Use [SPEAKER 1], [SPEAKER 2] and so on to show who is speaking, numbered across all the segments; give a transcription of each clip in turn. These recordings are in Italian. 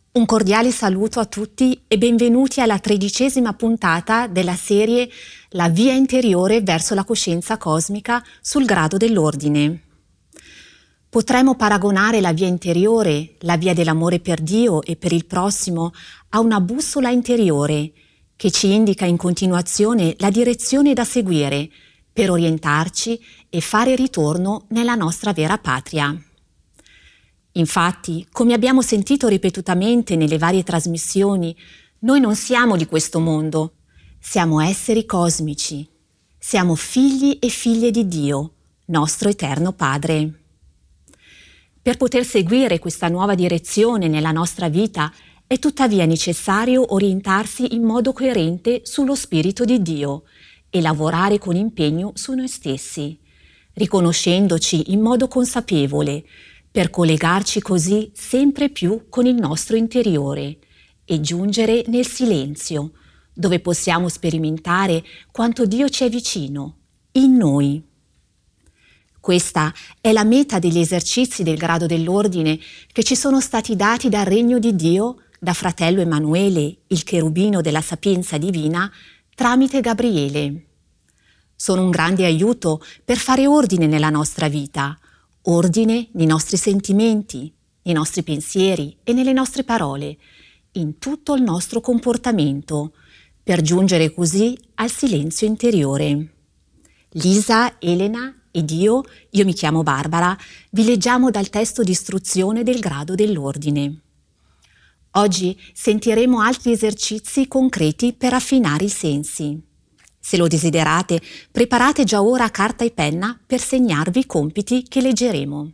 [SPEAKER 1] Un cordiale saluto a tutti e benvenuti alla 13ª puntata della serie La via interiore verso la coscienza cosmica sul grado dell'ordine. Potremmo paragonare la via interiore, la via dell'amore per Dio e per il prossimo, a una bussola interiore che ci indica in continuazione la direzione da seguire per orientarci e fare ritorno nella nostra vera patria. Infatti, come abbiamo sentito ripetutamente nelle varie trasmissioni, noi non siamo di questo mondo, siamo esseri cosmici, siamo figli e figlie di Dio, nostro eterno Padre. Per poter seguire questa nuova direzione nella nostra vita è tuttavia necessario orientarsi in modo coerente sullo Spirito di Dio e lavorare con impegno su noi stessi, riconoscendoci in modo consapevole, per collegarci così sempre più con il nostro interiore e giungere nel silenzio, dove possiamo sperimentare quanto Dio ci è vicino, in noi. Questa è la meta degli esercizi del grado dell'ordine che ci sono stati dati dal Regno di Dio, da fratello Emanuele, il cherubino della sapienza divina, tramite Gabriele. Sono un grande aiuto per fare ordine nella nostra vita, ordine nei nostri sentimenti, nei nostri pensieri e nelle nostre parole, in tutto il nostro comportamento, per giungere così al silenzio interiore. Lisa, Elena ed io mi chiamo Barbara, vi leggiamo dal testo di istruzione del grado dell'ordine. Oggi sentiremo altri esercizi concreti per affinare i sensi. Se lo desiderate, preparate già ora carta e penna per segnarvi i compiti che leggeremo.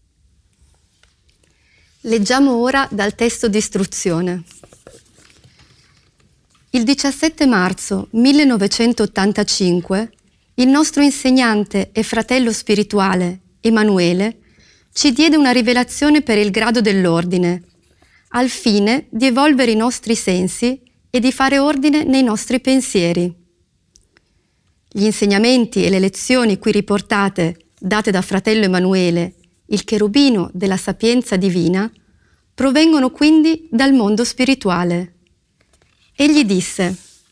[SPEAKER 2] Leggiamo ora dal testo di istruzione. Il 17 marzo 1985, il nostro insegnante e fratello spirituale, Emanuele, ci diede una rivelazione per il grado dell'ordine, al fine di evolvere i nostri sensi e di fare ordine nei nostri pensieri. Gli insegnamenti e le lezioni qui riportate, date da fratello Emanuele, il cherubino della sapienza divina, provengono quindi dal mondo spirituale. Egli disse: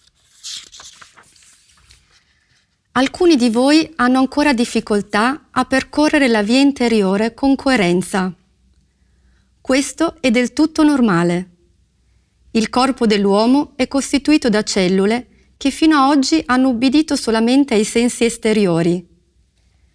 [SPEAKER 2] alcuni di voi hanno ancora difficoltà a percorrere la via interiore con coerenza. Questo è del tutto normale. Il corpo dell'uomo è costituito da cellule che fino a oggi hanno ubbidito solamente ai sensi esteriori,